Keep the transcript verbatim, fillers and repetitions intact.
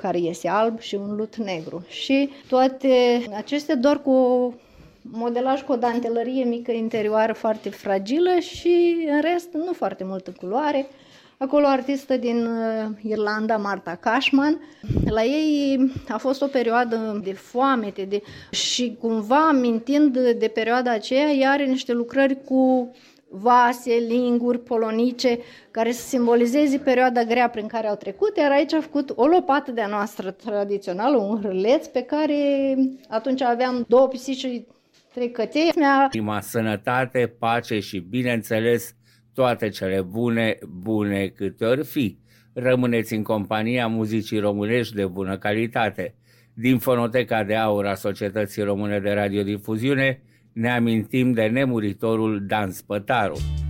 care iese alb și un lut negru. Și toate acestea doar cu modelaj cu o dantelărie mică interioară foarte fragilă și în rest nu foarte multă culoare. Acolo o artistă din uh, Irlanda, Marta Cashman. La ei a fost o perioadă de foamete de... și cumva amintind de perioada aceea, ea are niște lucrări cu vase, linguri, polonice, care să simbolizeze perioada grea prin care au trecut, iar aici a făcut o lopată de-a noastră tradițională, un hârleț pe care atunci aveam două pisici și trei căței. Inima, sănătate, pace și, bineînțeles, toate cele bune, bune câte ori fi. Rămâneți în compania muzicii românești de bună calitate. Din Fonoteca de Aur a Societății Române de Radiodifuziune ne amintim de nemuritorul Dan Spătaru.